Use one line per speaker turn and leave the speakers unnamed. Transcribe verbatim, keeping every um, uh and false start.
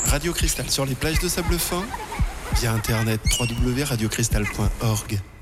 Radio Cristal sur les plages de sable fin, via internet w w w point radio cristal point org.